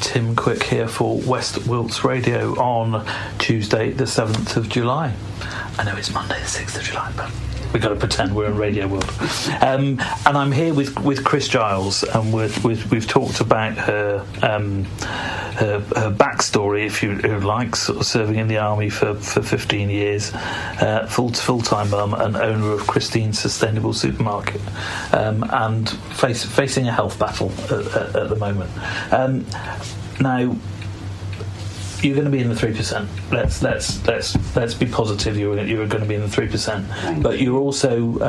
Tim Quick here for West Wilts Radio on Tuesday the 7th of July. I know it's Monday the 6th of July, but we've got to pretend we're in Radio World. And I'm here with Chris Giles, and we've talked about her backstory, if you like, sort of serving in the army for 15 years, full-time mum and owner of Christine's Sustainable Supermarket, and facing a health battle at the moment. Now, you're going to be in the 3%. Let's be positive. You're going to be in the 3%, but you're also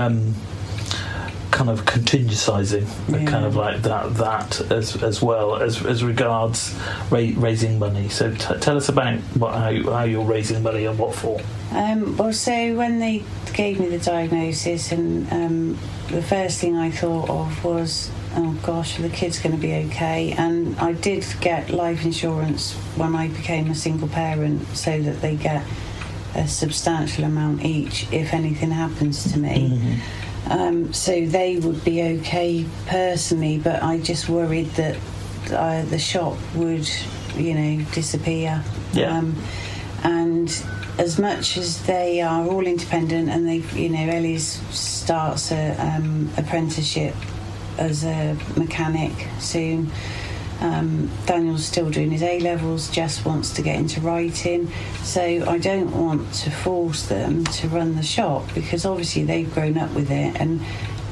kind of contingencising, kind of like that as well as regards raising money. So tell us about how you're raising money and what for. Well, so when they gave me the diagnosis, and the first thing I thought of was, oh gosh, the kid's going to be okay. And I did get life insurance when I became a single parent, so that they get a substantial amount each if anything happens to me. Mm-hmm. So they would be okay personally, but I just worried that the shop would, disappear. Yeah. And as much as they are all independent, and Ellie's starts a apprenticeship as a mechanic soon. Daniel's still doing his A-levels, Jess wants to get into writing, so I don't want to force them to run the shop, because obviously they've grown up with it, and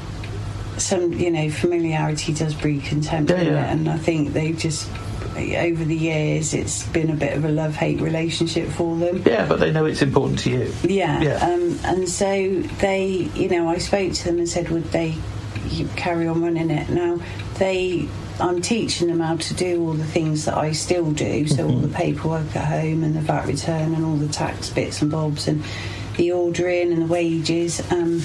some, familiarity does breed contempt in it, and I think they've just, over the years, it's been a bit of a love-hate relationship for them. Yeah, but they know it's important to you. Yeah. And so they, I spoke to them and said, would they carry on running it? Now, I'm teaching them how to do all the things that I still do, so all the paperwork at home and the VAT return and all the tax bits and bobs and the ordering and the wages, and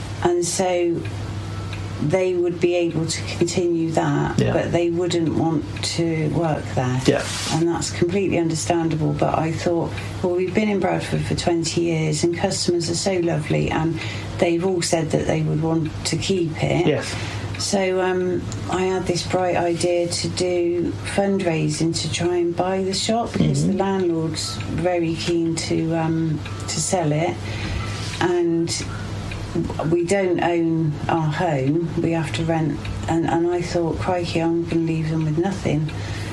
so they would be able to continue that, but they wouldn't want to work there. Yeah. And that's completely understandable, but I thought, well, we've been in Bradford for 20 years and customers are so lovely, and they've all said that they would want to keep it. Yes. So I had this bright idea to do fundraising to try and buy the shop, because the landlord's very keen to sell it, and we don't own our home, we have to rent, and I thought, crikey, I'm going to leave them with nothing.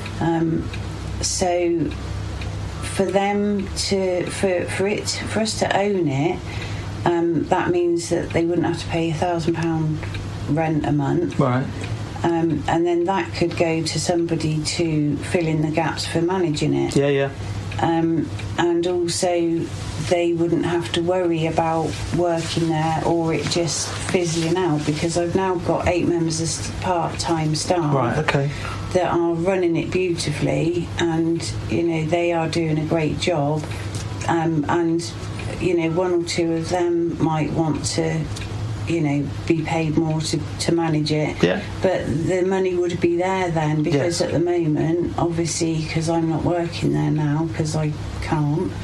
So for them to, for us to own it, that means that they wouldn't have to pay £1,000 rent a month. Right. And then that could go to somebody to fill in the gaps for managing it. Yeah. And also they wouldn't have to worry about working there or it just fizzling out, because I've now got 8 members of part-time staff. Right, okay. That are running it beautifully, and they are doing a great job, and 1 or 2 of them might want to be paid more to manage it. Yeah. But the money would be there then, because at the moment, obviously, because I'm not working there now, because I can't,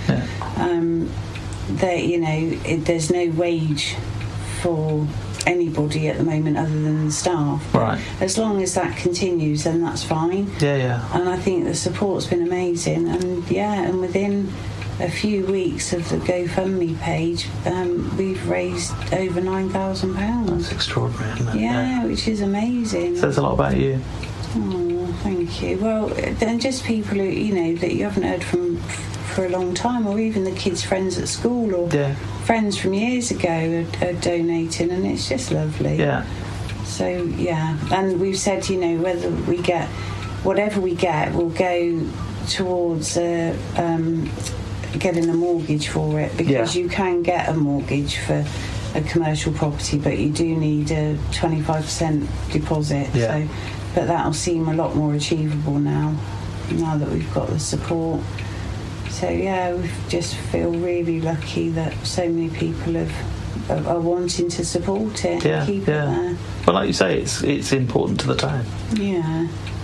there's no wage for anybody at the moment other than the staff. Right. As long as that continues, then that's fine. Yeah. And I think the support's been amazing, and within a few weeks of the GoFundMe page, we've raised over £9,000. That's extraordinary, isn't it? Yeah, which is amazing. Says a lot about you. Oh, thank you. Well, and just people who, that you haven't heard from for a long time, or even the kids' friends at school, or friends from years ago are donating, and it's just lovely. Yeah. So, and we've said, whether we get, whatever we get will go towards getting a mortgage for it, because you can get a mortgage for a commercial property, but you do need a 25% deposit. So, but that'll seem a lot more achievable now that we've got the support. So we just feel really lucky that so many people are wanting to support it and keep it there. But like you say, it's important to the town. Yeah.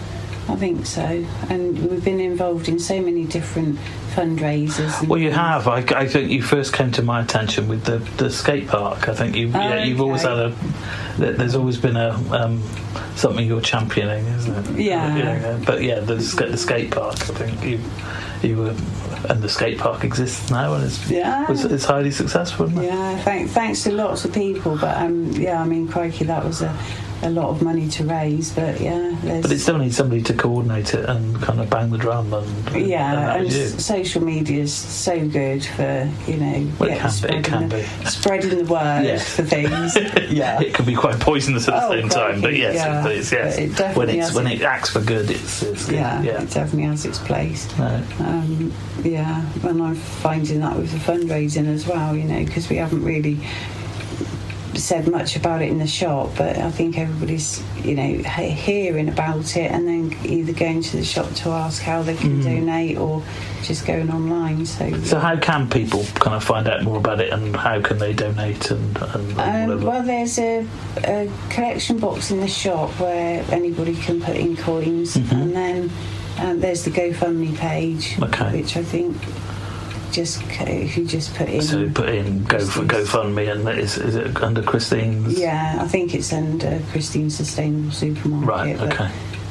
I think so. And we've been involved in so many different fundraisers. Well, you have. I think you first came to my attention with the skate park. I think you've always had there's always been a something you're championing, isn't it? Yeah. But the skate park. I think you were, and the skate park exists now, and it's highly successful. Isn't it? Yeah. Thanks to lots of people, but I mean, crikey, that was a lot of money to raise, but but it still needs somebody to coordinate it and kind of bang the drum and social media is so good for it can be spreading the word for things. It can be quite poisonous at the same time, but yes. It definitely when it acts for good, it's good. It definitely has its place. And I'm finding that with the fundraising as well, because we haven't really said much about it in the shop, but I think everybody's hearing about it and then either going to the shop to ask how they can donate or just going online. So how can people kind of find out more about it, and how can they donate and whatever? Well, there's a collection box in the shop where anybody can put in coins, and then there's the GoFundMe page, which I think if you just put in... So put in GoFundMe, and is it under Christine's? Yeah, I think it's under Christine's Sustainable Supermarket. Right, okay.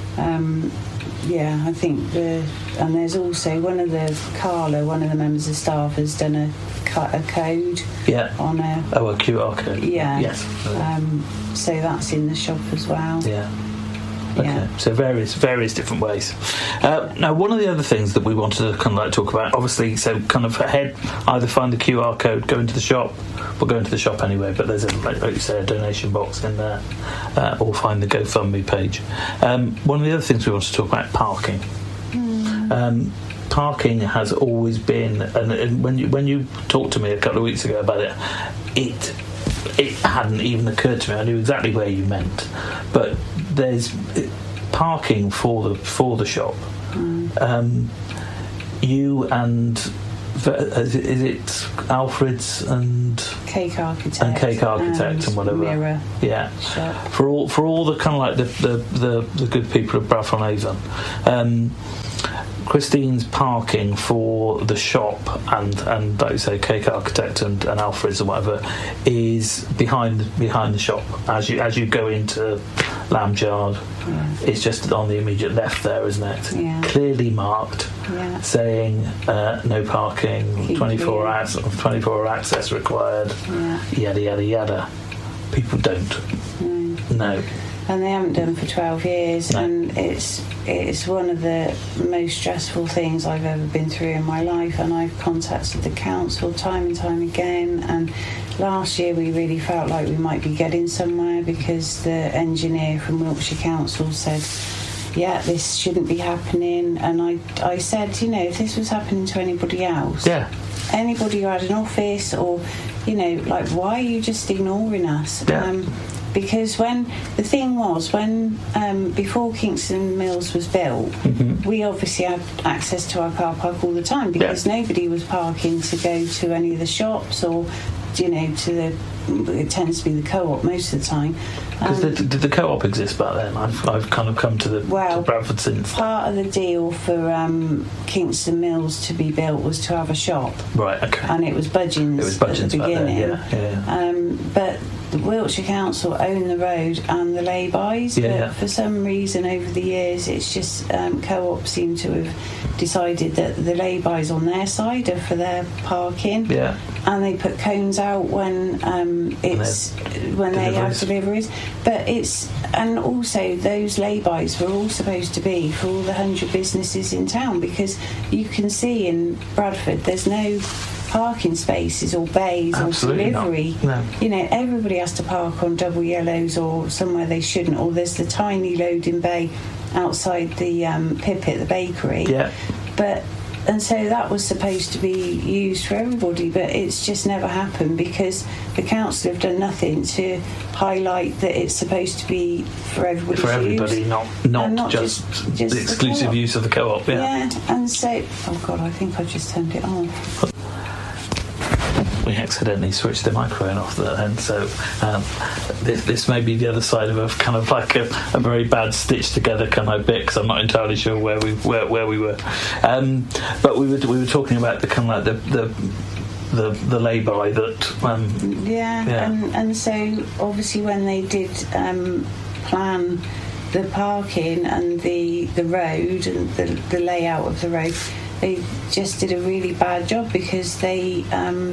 I think and there's also one of the members of staff has done a code on a QR code. Yeah. Yes. So that's in the shop as well. Yeah. Okay, so various different ways. Now, one of the other things that we wanted to kind of talk about, obviously, so kind of ahead, either find the QR code, go into the shop, or go into the shop anyway, but there's like you say, a donation box in there, or find the GoFundMe page. One of the other things we want to talk about, parking. Parking has always been, and when you talked to me a couple of weeks ago about it hadn't even occurred to me. I knew exactly where you meant, but there's parking for the shop. You and is it Alfred's and Cake Architect and whatever. Mirror shop. For all the kind of like the good people of Bradford-on-Avon. Christine's parking for the shop and like you say, Cake Architect and Alfred's or whatever is behind the shop as you go into Lamb's Yard. It's just on the immediate left there, isn't it? Clearly marked, saying no parking, 24 hour access required, yada yada yada. People don't. No. And they haven't done for 12 years, and it's one of the most stressful things I've ever been through in my life, and I've contacted the council time and time again, and last year we really felt like we might be getting somewhere because the engineer from Wiltshire Council said, this shouldn't be happening, and I said, if this was happening to anybody else, anybody who had an office or, why are you just ignoring us? Because before Kingston Mills was built, we obviously had access to our car park all the time because nobody was parking to go to any of the shops or, it tends to be the co-op most of the time. Because did the co-op exist back then? I've kind of come to Bradford since. Part of the deal for Kingston Mills to be built was to have a shop. Right, okay. And it was Budgeons at the beginning. But the Wiltshire Council own the road and the lay-bys, but for some reason over the years it's just co-op seem to have decided that the lay-bys on their side are for their parking, and they put cones out when they have deliveries. But and also those lay-bys were all supposed to be for all the 100 businesses in town, because you can see in Bradford there's no parking spaces or bays or delivery. No. Everybody has to park on double yellows or somewhere they shouldn't, or there's the tiny loading bay outside the Pipit, the bakery. And so that was supposed to be used for everybody, but it's just never happened because the council have done nothing to highlight that it's supposed to be for everybody. For everybody, not just the exclusive use of the co-op. And so, I think I just turned it off. we accidentally switched the microphone off at the end, so this may be the other side of a kind of like a very bad stitched together kind of bit, because I'm not entirely sure where we were. But we were talking about the kind of like the lay-by that. And so obviously when they did plan the parking and the road and the layout of the road, they just did a really bad job, because they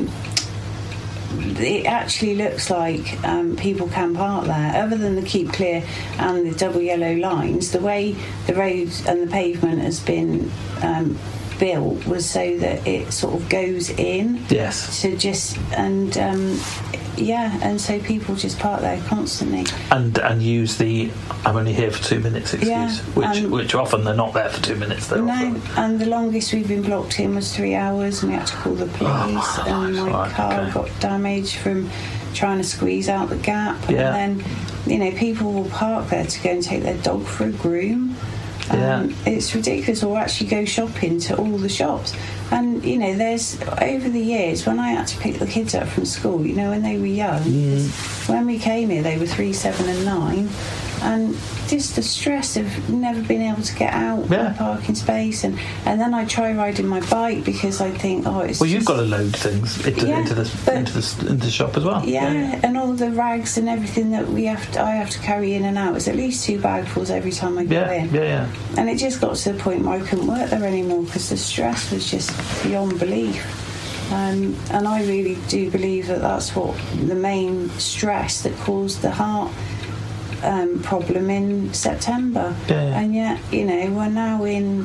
it actually looks like people can park there, other than the keep clear and the double yellow lines. The way the road and the pavement has been built was so that it sort of goes in. Yes. So just and so people just park there constantly and use the "I'm only here for 2 minutes" excuse, which often they're not there for 2 minutes. And the longest we've been blocked in was 3 hours, and we had to call the police. And my car got damaged from trying to squeeze out the gap. Yeah. And then people will park there to go and take their dog for a groom. It's ridiculous. Or actually go shopping to all the shops. And there's, over the years, when I had to pick the kids up from school, when they were young, when we came here they were 3, 7 and 9, and just the stress of never being able to get out of my parking space, and then I try riding my bike, because I think, it's you've got to load things into the shop as well. And all the rags and everything that I have to carry in and out. It's at least 2 bagfuls every time I go in. And it just got to the point where I couldn't work there anymore, because the stress was just beyond belief. And I really do believe that that's what the main stress that caused the heart problem in September. And yet we're now in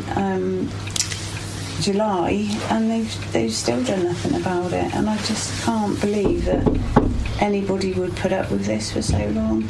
July, and they've still done nothing about it, and I just can't believe that anybody would put up with this for so long.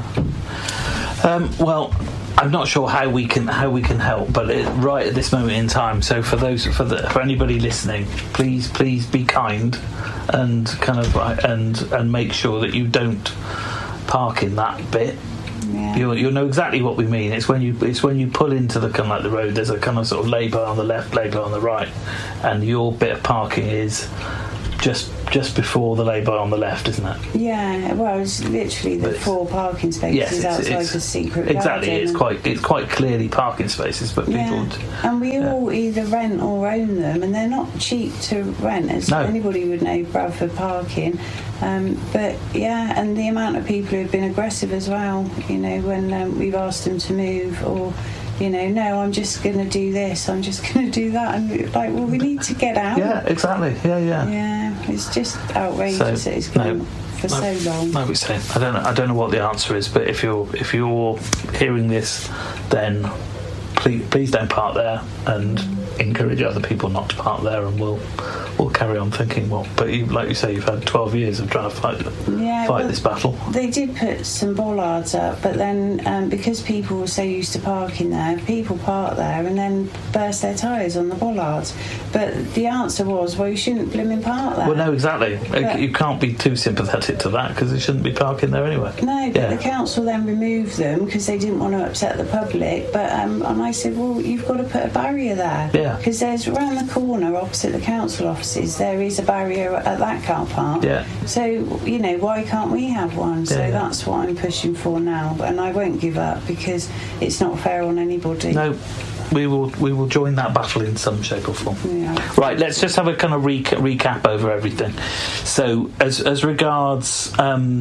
Well, I'm not sure how we can help, but right at this moment in time. So for anybody listening, please be kind and kind of and make sure that you don't park in that bit. You'll know exactly what we mean. It's when you pull into the kind of like the road. There's a kind of sort of lay-by on the left, lay-by on the right, and your bit of parking is just before the lay-by on the left, isn't it? Yeah, well, it's literally the 4 parking spaces outside the secret garden. Exactly, it's quite clearly parking spaces, but people... And we all either rent or own them, and they're not cheap to rent, as anybody would know, Bradford parking. And the amount of people who've been aggressive as well, when we've asked them to move, or... no, I'm just going to do this, I'm just going to do that, and like, well, we need to get out. Yeah, exactly. Yeah, it's just outrageous that it's gone for so long. Like we say, I don't know what the answer is, but if you're hearing this, then please don't park there, and encourage other people not to park there, and we'll carry on thinking. But like you say, you've had 12 years of trying to fight this battle. They did put some bollards up, but then because people were so used to parking there, people park there and then burst their tyres on the bollards. But the answer was, well, you shouldn't blimmin' park there. Well, no, exactly. You can't be too sympathetic to that, because they shouldn't be parking there anyway. No, but the council then removed them because they didn't want to upset the public. But and I said, well, you've got to put a barrier there. Yeah. Because there's around the corner opposite the council offices, there is a barrier at that car park. Yeah. So, why can't we have one? So that's what I'm pushing for now, and I won't give up, because it's not fair on anybody. No. We will join that battle in some shape or form. Yeah. Right, let's just have a kind of recap over everything. So, as regards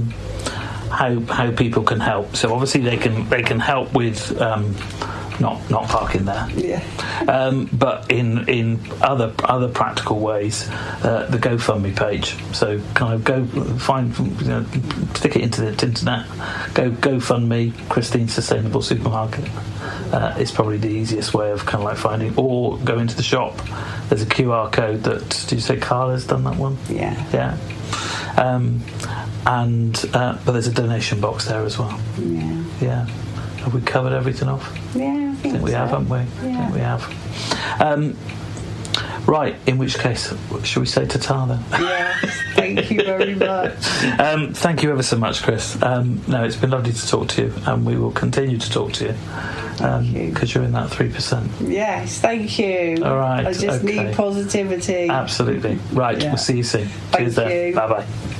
how people can help. So obviously they can help with not parking there. Yeah. But in other practical ways, the GoFundMe page. So kind of go find, stick it into the internet. GoFundMe Christine Sustainable Supermarket. It's probably the easiest way of kind of like finding, or go into the shop. There's a QR code that, did you say Carla's done that one? Yeah. Yeah. But there's a donation box there as well. Yeah. Yeah. Have we covered everything off? Yeah, I think we so. have, haven't we? Yeah. I think we have. Right, in which case, shall we say ta-ta then? Yes, thank you very much. Thank you ever so much, Chris. No, it's been lovely to talk to you, and we will continue to talk to you because you're in that 3%. Yes, thank you. All right. I just need positivity. Absolutely. Right, we'll see you soon. Thank Cheers then. you. Bye-bye.